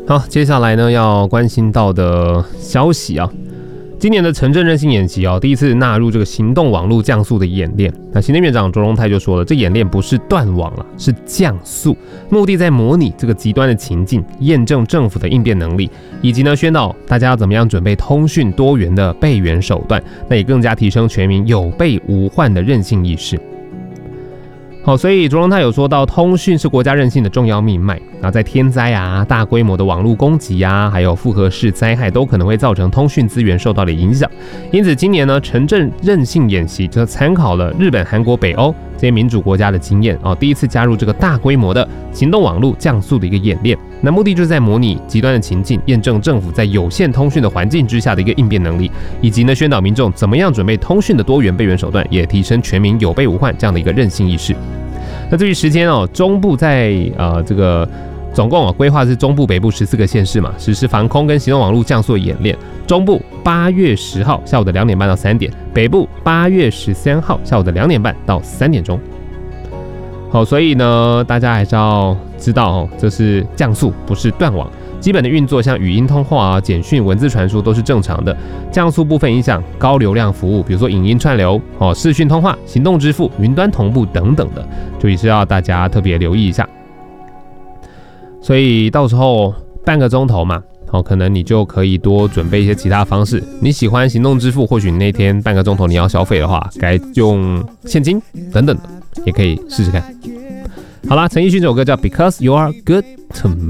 好，接下来呢要关心到的消息啊，今年的城镇韧性演习第一次纳入这个行动网络降速的演练。那行政院长卓荣泰就说了，这演练不是断网了，是降速，目的在模拟这个极端的情境，验证政府的应变能力，以及呢宣导大家要怎么样准备通讯多元的备援手段，那也更加提升全民有备无患的韧性意识。好，所以卓荣泰有说到，通讯是国家韧性的重要命脉。然后在天灾大规模的网络攻击还有复合式灾害，都可能会造成通讯资源受到的影响。因此，今年呢，城镇韧性演习就参考了日本、韩国、北欧这些民主国家的经验第一次加入这个大规模的行动网络降速的一个演练。那目的就是在模拟极端的情境，验证政府在有限通讯的环境之下的一个应变能力，以及呢宣导民众怎么样准备通讯的多元备援手段，也提升全民有备无患这样的一个韧性意识。那至于时间中部在这个总共规划是中部北部14个县市嘛，实施防空跟行动网络降速的演练。中部8月10号下午的2点半到3点，北部8月13号下午的2点半到3点钟。好，所以呢，大家还是要知道这是降速，不是断网。基本的运作像语音通话简讯、文字传输都是正常的。降速部分影响高流量服务，比如说影音串流、视讯通话、行动支付、云端同步等等的，就也是要大家特别留意一下。所以到时候半个钟头嘛，可能你就可以多准备一些其他方式。你喜欢行动支付，或许你那天半个钟头你要消费的话，该用现金等等的，也可以试试看。好啦，陈奕迅这首歌叫《Because You Are Good to Me》。